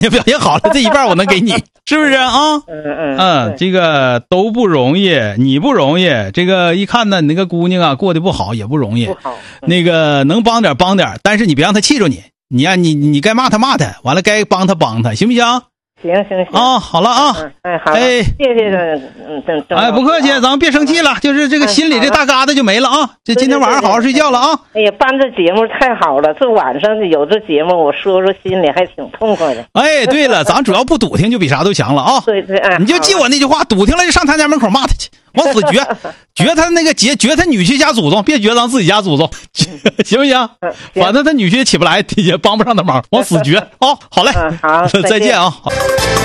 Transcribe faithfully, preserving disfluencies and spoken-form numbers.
你表现好了，这一半我能给你，是不是啊？ 嗯嗯嗯，这个都不容易，你不容易。这个一看呢，你那个姑娘啊，过得不好也不容易。 不好。嗯、 那个能帮点帮点，但是你别让她气着你。你呀、啊，你你该骂她骂她，完了该帮她帮她，行不行？ 行行行啊，好了啊， 嗯、哎好， 哎， 谢谢的，嗯嗯， 哎，不客气，咱们别生气了，就是这个心里这大疙瘩就没了啊。这今天晚上好好睡觉了啊。 哎呀，办这节目太好了，这晚上有这节目，我说说心里还挺痛快的。 哎，对了，咱主要不笃定就比啥都强了啊。 对对，哎， 你就记我那句话，笃定了就上他家门口骂他去，往死绝，绝他那个绝绝他女婿家祖宗，别绝咱自己家祖宗，行不行？反正他女婿也起不来，也帮不上他忙，往死绝啊。好嘞， 嗯，好， 再见啊。